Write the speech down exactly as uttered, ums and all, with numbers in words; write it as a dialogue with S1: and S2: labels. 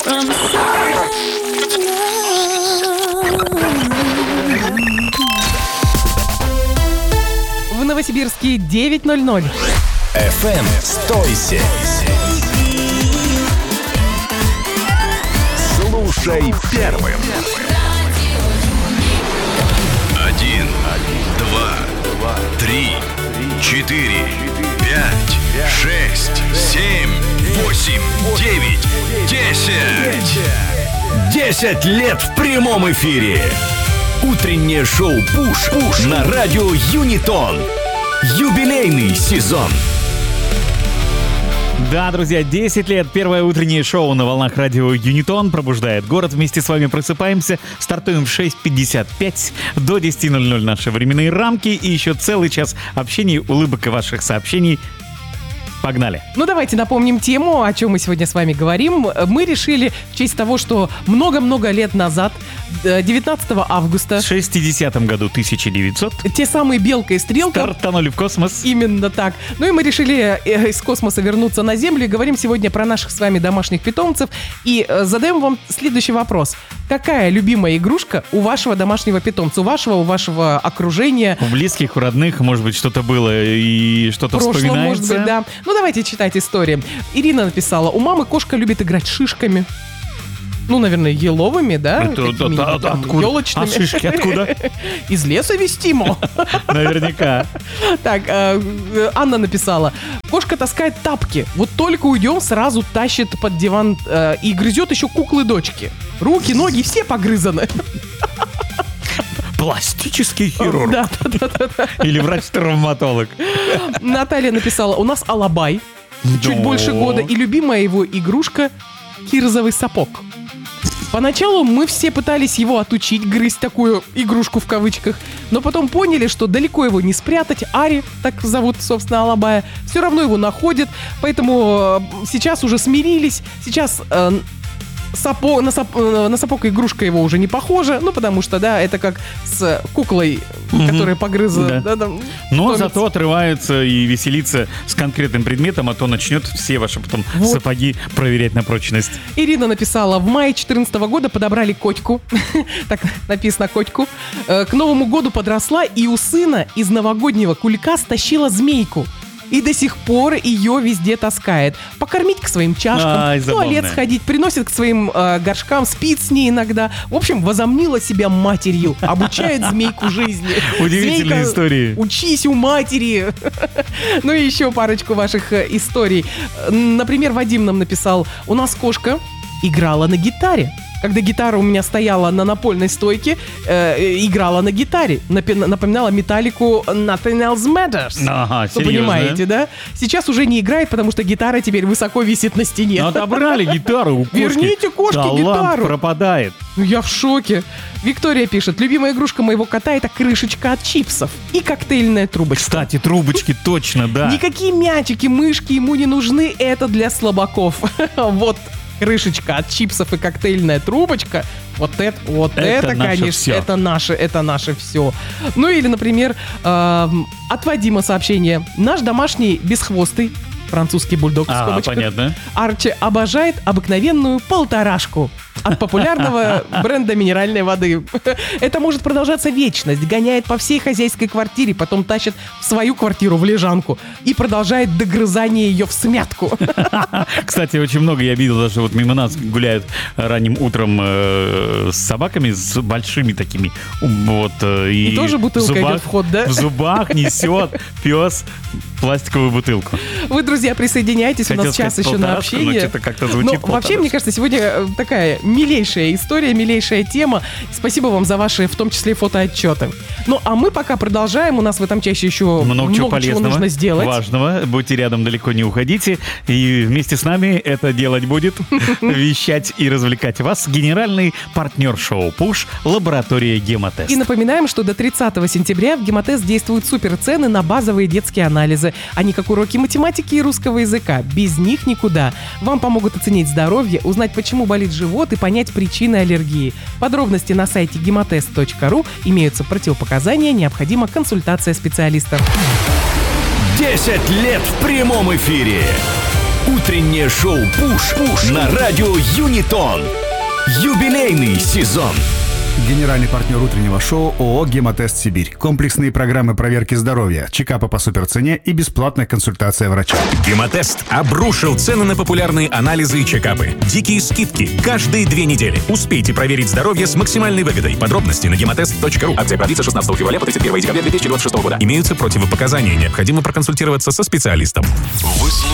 S1: В Новосибирске девять ноль ноль.
S2: эф эм «Стойся». Слушай первым.
S3: Один, два, три, четыре, пять, шесть, семь, восемь, девять, десять.
S2: Десять лет в прямом эфире. Утреннее шоу «Пуш» Пуш на радио Юнитон. Юбилейный сезон.
S4: Да, друзья, десять лет. Первое утреннее шоу на волнах радио Юнитон пробуждает город. Вместе с вами просыпаемся. Стартуем в шесть пятьдесят пять. До десять ноль ноль наши временные рамки. И еще целый час общений, улыбок и ваших сообщений. Погнали.
S1: Ну, давайте напомним тему, о чем мы сегодня с вами говорим. Мы решили в честь того, что много-много лет назад, девятнадцатого августа...
S4: В шестидесятом году тысяча девятьсот
S1: Те самые Белка и Стрелка...
S4: стартанули в космос.
S1: Именно так. Ну и мы решили из космоса вернуться на Землю. И говорим сегодня про наших с вами домашних питомцев. И задаем вам следующий вопрос. Какая любимая игрушка у вашего домашнего питомца? У вашего, у вашего окружения?
S4: У близких, у родных, может быть, что-то было и что-то
S1: прошлом,
S4: вспоминается.
S1: Может быть, да. Ну, давайте читать истории. Ирина написала, у мамы кошка любит играть шишками. Ну, наверное, еловыми, да?
S4: Это,
S1: Такими,
S4: да, да,
S1: там,
S4: откуда?
S1: елочными.
S4: А шишки откуда?
S1: Из леса вестимо.
S4: Наверняка.
S1: Так, э, Анна написала, кошка таскает тапки. Вот только уйдем, сразу тащит под диван э, и грызет еще куклы дочки. Руки, ноги, все погрызаны.
S4: Пластический хирург.
S1: Да, да, да, да.
S4: Или врач-травматолог.
S1: Наталья написала, у нас алабай. Чуть
S4: Да.
S1: больше года. И любимая его игрушка кирзовый сапог. Поначалу мы все пытались его отучить грызть такую игрушку в кавычках, но потом поняли, что далеко его не спрятать. Ари, так зовут, собственно, алабая, все равно его находит, поэтому э, сейчас уже смирились. Сейчас э, сапо, на, сап, э, на сапог игрушка его уже не похожа, ну потому что, да, это как с куклой,
S4: Мгм.
S1: которая погрызла.
S4: Да.
S1: Да, там,
S4: Но
S1: томится.
S4: зато отрывается и веселится с конкретным предметом, а то начнет все ваши потом
S1: Вот.
S4: сапоги проверять на прочность.
S1: Ирина написала, в мае четырнадцатого года подобрали котику, так написано котику, Э, к Новому году подросла и у сына из новогоднего кулька стащила змейку. И до сих пор ее везде таскает. Покормить к своим чашкам,
S4: Ай,
S1: в туалет
S4: забавная.
S1: сходить, приносит к своим э, горшкам, спит с ней иногда. В общем, возомнила себя матерью, обучает змейку жизни.
S4: Удивительные
S1: Змейка,
S4: истории.
S1: Учись у матери. Ну и еще парочку ваших э, историй. Э, Например, Вадим нам написал, у нас кошка играла на гитаре. Когда гитара у меня стояла на напольной стойке, э, играла на гитаре. Напи- напоминала Металлику Nothing Else Matters.
S4: Ага,
S1: Вы
S4: серьезно?
S1: понимаете, да? Сейчас уже не играет, потому что гитара теперь высоко висит на стене.
S4: Ну, отобрали гитару у кошки.
S1: Верните кошке
S4: Талант
S1: гитару.
S4: пропадает.
S1: Ну, я в шоке. Виктория пишет, любимая игрушка моего кота — это крышечка от чипсов и коктейльная трубочка.
S4: Кстати, трубочки точно, да.
S1: Никакие мячики, мышки ему не нужны, это для слабаков. Вот крышечка от чипсов и коктейльная трубочка, вот это, вот
S4: Это
S1: это,
S4: наше
S1: конечно,
S4: всё.
S1: это наше, это наше все. Ну или, например, эм, от Вадима сообщение. Наш домашний бесхвостый французский бульдог в
S4: Ага,
S1: скобочках
S4: понятно.
S1: Арчи обожает обыкновенную полторашку от популярного бренда минеральной воды. Это может продолжаться вечность. Гоняет по всей хозяйской квартире, потом тащит в свою квартиру в лежанку и продолжает догрызание ее в смятку.
S4: Кстати, очень много я видел, даже вот мимо нас гуляют ранним утром э, с собаками, с большими такими. Вот, э, и
S1: И тоже бутылка
S4: в зубах-
S1: идет в ход, да?
S4: В зубах несет пес пластиковую бутылку.
S1: Вы, друзья, присоединяйтесь. У
S4: Хотел
S1: нас час
S4: сказать
S1: еще на
S4: полторашку, но
S1: общение.
S4: что-то как-то звучит
S1: Ну, вообще,
S4: полторашка.
S1: мне кажется, сегодня э, такая милейшая история, милейшая тема. Спасибо вам за ваши, в том числе, фотоотчеты. Ну, а мы пока продолжаем. У нас в этом часе еще
S4: Много, чего полезного,
S1: нужно сделать.
S4: важного. Будьте рядом, далеко не уходите. И вместе с нами это делать будет, вещать и развлекать вас генеральный партнер шоу «Пуш» лаборатория «Гемотест».
S1: И напоминаем, что до тридцатого сентября в Гемотест действуют суперцены на базовые детские анализы. Они как уроки математики и русского языка. Без них никуда. Вам помогут оценить здоровье, узнать, почему болит живот и понять причины аллергии. Подробности на сайте гемотест точка ру. Имеются противопоказания, необходима консультация специалистов.
S2: десять лет в прямом эфире. Утреннее шоу «Пуш» на радио Юнитон. Юбилейный сезон.
S5: Генеральный партнер утреннего шоу ООО «Гемотест Сибирь». Комплексные программы проверки здоровья, чекапы по суперцене и бесплатная консультация врача.
S6: Гемотест обрушил цены на популярные анализы и чекапы. Дикие скидки каждые две недели. Успейте проверить здоровье с максимальной выгодой. Подробности на гемотест точка ру. Акция продлится шестнадцатого февраля по тридцать первое декабря две тысячи двадцать шестого года. Имеются противопоказания. Необходимо проконсультироваться со специалистом.
S3: Вы